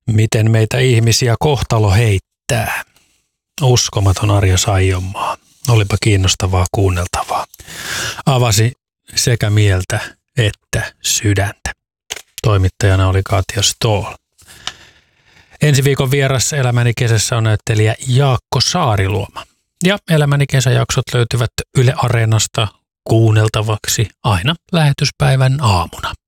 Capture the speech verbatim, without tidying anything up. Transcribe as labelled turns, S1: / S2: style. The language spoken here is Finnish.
S1: Miten meitä ihmisiä kohtalo heittää. Uskomaton Arja Saijonmaa. Olipa kiinnostavaa kuunneltavaa. Avasi sekä mieltä että sydäntä. Toimittajana oli Katja Stoll. Ensi viikon vieras Elämäni kesässä on näyttelijä Jaakko Saariluoma. Ja Elämäni kesäjaksot löytyvät Yle Areenasta kuunneltavaksi aina lähetyspäivän aamuna.